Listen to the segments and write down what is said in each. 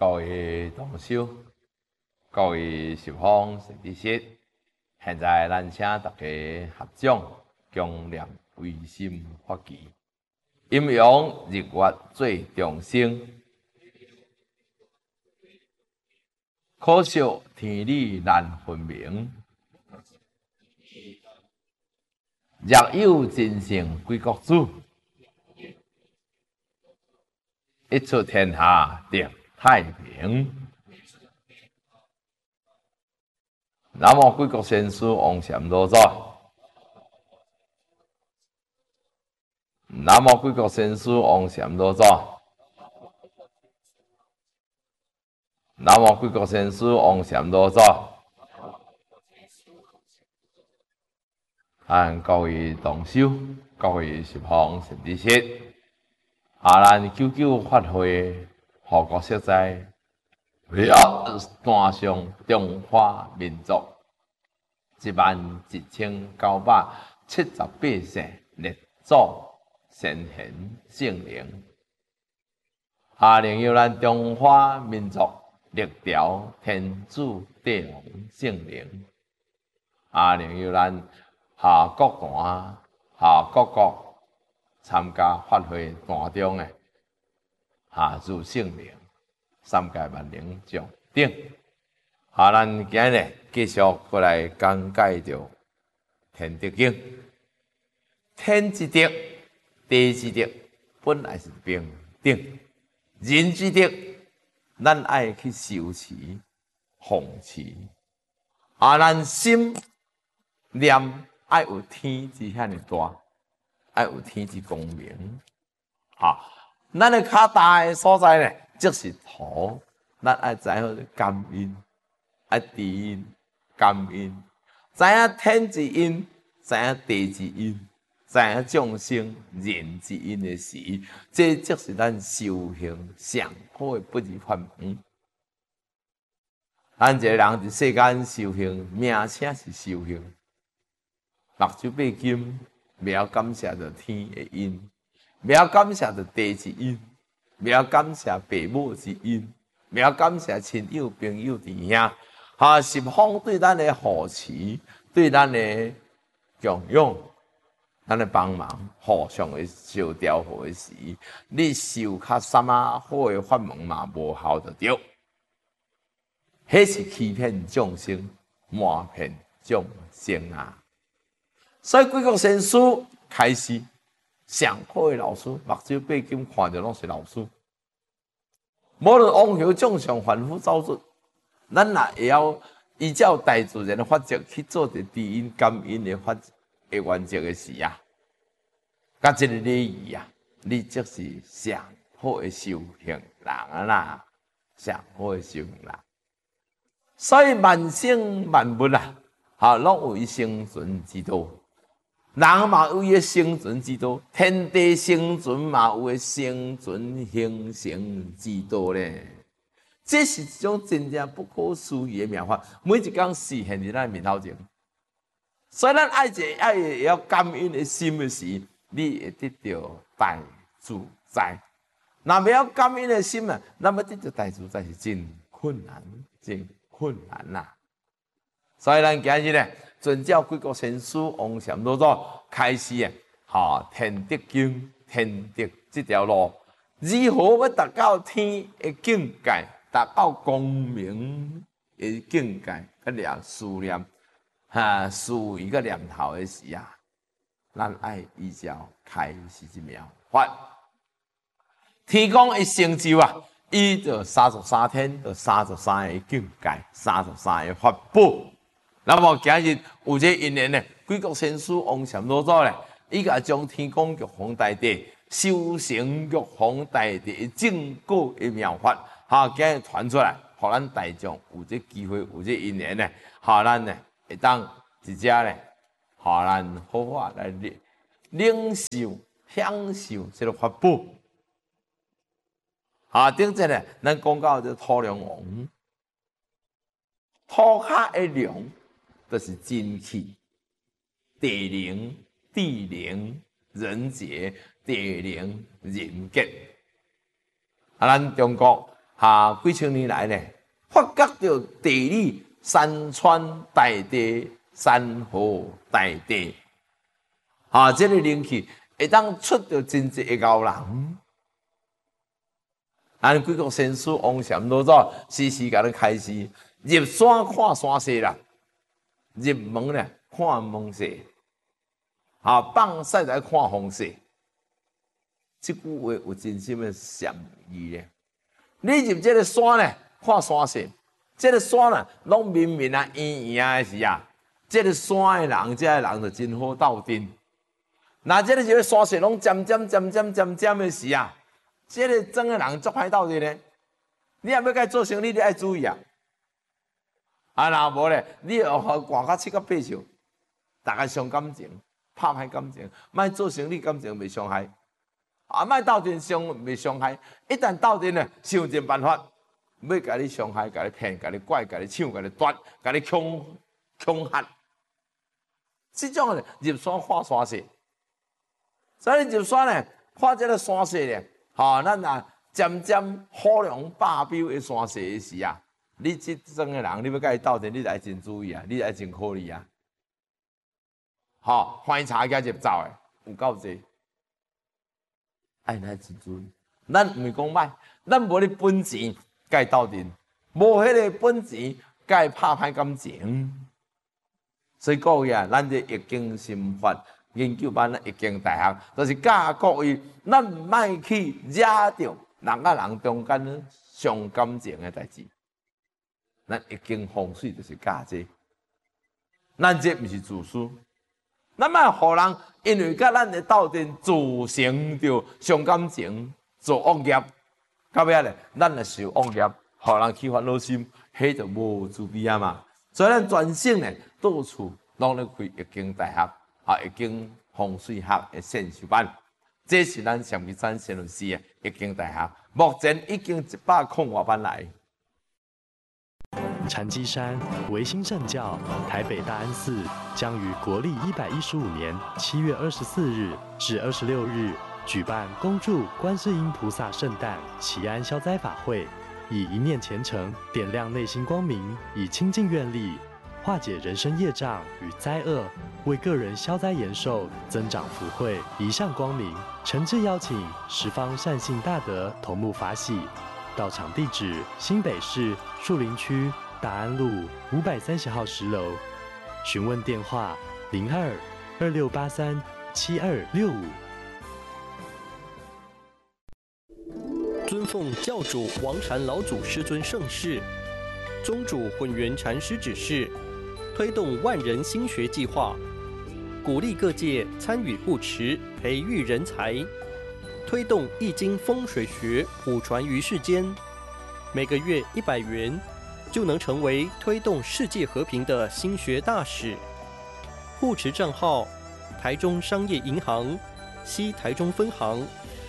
各位同修，各位十方善知识，现在咱请大家合掌，共念唯心法语，阴阳日月最众生，可惜天理难分明。若有真圣归国主，一出天下定太平。南无贵国先师王禅老祖，南无贵国先师王禅老祖，南无贵国先师王禅老祖。各位同修，各位十方善知识，咱九九法会护国息灾，为了端上中华民族11978世列祖先贤圣灵，能由咱中华民族历朝天主帝王圣灵，能由咱各坛各国参加法会坛中的入圣灵3界万灵众等。咱今日继续过来讲解着天德经。天之德、地之德本来是平等，人之德咱爱去修持、奉持。咱心念爱有天之遐尼大，爱有天之光明。咱的较大的所在呢，即是土，咱爱知影感恩。知因感恩，知影天之因，知影地之因，知影众生人之因的时，这即是咱修行上好的不二法门。咱一个人伫世间修行，名声是修行，目睭八金，不要感谢着天的因，不要感谢着地之因，不要感谢父母之因，不要感谢亲友朋友弟兄。十方对咱的扶持，对咱的供养，咱的帮忙，互相的相调和的时，你修较什么好的法门嘛，无效就对。迄是欺骗众生，瞒骗众生啊！所以贵国先师开始上好的老师，目睭八金看着拢是老师，无论往后众上凡夫走出。咱也会晓依照大自然的法则去做着知因感恩的法的原则的时甲这个礼仪你即是上好的修行人啦，上好的修行人。所以万生万物拢有伊生存之道，人嘛有伊生存之道，天地生存嘛有伊生存形成之道咧。这是一种真正不可思议的妙法，每一天实现伫咱面头前。所以咱爱要感恩的心的时，你会得到大自在。若没有感恩的心那么得到大自在是真困难，真困难啦。所以咱今日呢，遵照贵国先师王禅老祖开始天德经、天德这条路，如何要达到天的境界？达到光明的境界，个思念思维个念头的时咱爱依照开始之妙法。天公的成就伊就33天，就33个境界，33个法宝。那么今日有这因缘呢，贵国先师王禅老祖呢，伊甲将天公玉皇大帝修成玉皇大帝的正果的妙法。今日传出来，互咱大众有这机会，有这因缘呢，咱呢会当直接呢，咱好好来领受、享受这个法宝。顶阵呢，咱讲到这土良王，土骹的良，就是真气、地灵、地灵、人杰、地灵、人杰。咱中国几千年来呢，发觉到地理、山川大地、山河大地，这个灵气会当出到真济的高人。咱几个先师王禅老早时时甲咱开示，入山看山势啦，入门咧看门势，放屎来看风势。这句话有真心的禅意咧。你入这个山咧看山势，这个山咧拢绵绵啊圆圆的时啊，这个山的人，这个人就真好斗阵。那这个山势拢尖尖的时啊。这个真个人足歹斗阵咧，你也要甲伊做生意，你爱注意啊！若无咧，你要寒到7到8笑，大家伤感情，拍歹感情，莫做生意感情袂伤害，莫斗阵袂伤害。一旦斗阵咧，想尽办法要甲你伤害、甲你骗、甲你拐、甲你抢、甲你夺、甲你恐吓，这种咧入山看山势，所以入山咧看这个山势咧。咱渐渐好龙霸标的山势的时啊，你这种的人，你要甲伊斗阵，你得真注意啊，你得真考虑啊。翻查加入走的有够济，咱真注意。咱毋是讲歹，咱无咧本钱甲伊斗阵，无迄个本钱甲伊拍歹感情。所以各位啊，咱这易经心法。研究班易经大学，就是教各位，咱莫去惹着人甲人中间伤感情的代志。咱易经风水就是教这，咱这毋是自私，咱莫互人因为甲咱的斗阵自成着伤感情，做恶业，到尾咧，咱也受恶业，互人起烦恼心，迄就无滋味啊嘛。所以咱全省咧，到处拢咧开易经大学。易经风水学的先修班，这是咱上期山陈老师的易经大学，目前已经100多班来。 禅机山维新圣教台北大安寺将于国历115年7月24日至26日举办恭祝观世音菩萨圣诞祈安消灾法会，以一念虔诚点亮内心光明，以清净愿力化解人生业障与灾厄，为个人消灾延寿、增长福慧，一向光明。诚挚邀请十方善信大德同沐法喜。到场地址：新北市树林区大安路530号10楼。询问电话：02-2683-7265。 尊奉教主王禅老祖师尊盛世，宗主混元禅师指示。推动万人心学计划，鼓励各界参与护持，培育人才，推动易经风水学普传于世间。每个月100元，就能成为推动世界和平的心学大使。护持账号：台中商业银行西台中分行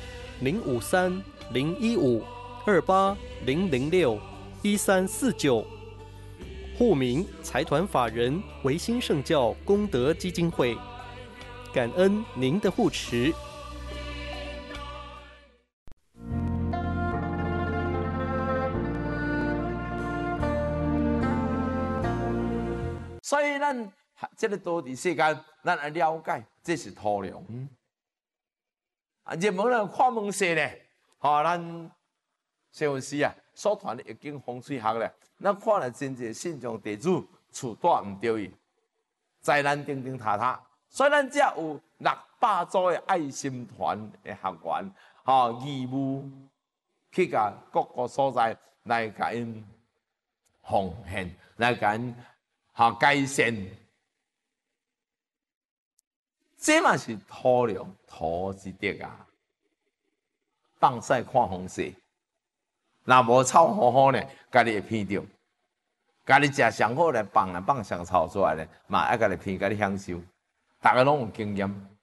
053-015-28-006-1349。户名财团法人维新圣教功德基金会，感恩您的护持。 所以咱这个多伫世间，咱来了解，这是土壤。入门咧看门势咧，咱谢老师啊所传的易经风水学咧。咱看了真侪信众地主厝住唔对伊，灾难叮叮塔塔，所以咱才有600组的爱心团的学员，义务去甲各个所在来甲因奉献，来甲因改善。这嘛是土良土之德啊！放屎看风势。若无臭好好呢，家己会偏着；家己食上好来放上臭出来咧，嘛爱家己偏，家己享受。大家拢有经验。